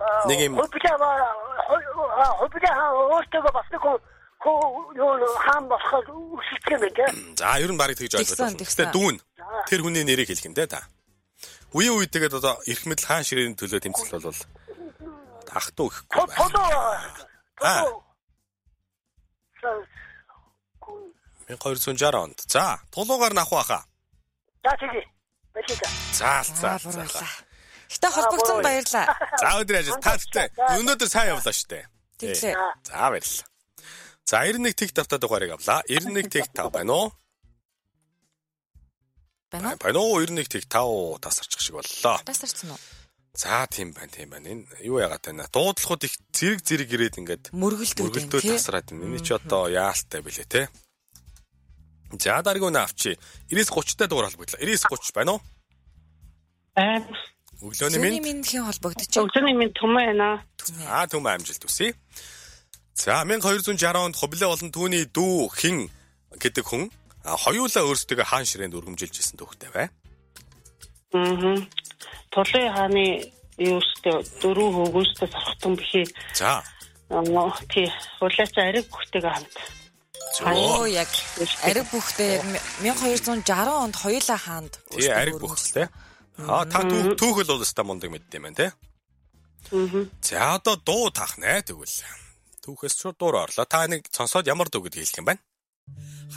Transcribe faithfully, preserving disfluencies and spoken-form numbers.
нэг юм хөвжөө хөвжөө өөртөө бас нэг хөө юу хаан босход үсэлдэг юм дээ. За ер нь барыг тэгж ойлгож байна. Гэхдээ дүүн тэр хүний нэрийг хэлэх юм дээ та. Үе үетэйгээд одоо эрх мэдэл хаан ширээний төлөө тэмцэл бол ах トゥ гэхгүй байна. Аа. мянга хоёр зуун шарх онд. За, тулуугаар нах баха. За тэгээ. Баярлалаа. За, за, за. Гэтэ холбогдсон баярлаа. За өдөр ажил таатай. Өнөөдөр сайн явлаа штэ. Тэглээ. За баярлалаа. За девяносто один тэг тавтаа дугаарыг авлаа. девяносто один тэг тав байна уу? Байна уу? Байна уу? девяносто один тэг тав тасарчих шиг боллоо. Тасарсан уу? За тийм байна, тийм байна. Энэ юу яагаад байна? Дуудлагууд их зэрэг зэрэг ирээд ингээд мөргөлдөө мөргөлдөө тасраад байна. Эний чи одоо яалтай билээ те. За дараагийн нь авчи. девяносто тридцать-тай дугаар холбогдлоо. девяносто тридцать байна уу? Аа. Өглөөний минь минь холбогдож байна. Өглөөний минь Түмэн байна. Аа Түмэн амжилт хүсье. За мянга хоёр зуун шарх онд Ховлоо болон түүний дүү Хин гэдэг хүн хоёулаа өөрсдөө хаан ширээнд өргөмжилж исэн түүхтэй бай. Аа. Толын хааны юустэй дөрөв хөвгөөстэй сархтан бихий. За. Аа тий. Хулаач ариг бүхтэйгээ хамт. Оо яг ариг бүхтэй мянга хоёр зуун шарх онд хоёулаа хаанд. Тий ариг бүхтэй. Аа та түүх л бол өстой мундаг мэддэм байна те. Аа. За одоо дуу таах нэ тэгвэл. Түүхээс шууд дуур орлоо. Та нэг сонсоод ямар дуу гэдгийг хэлэх юм байна?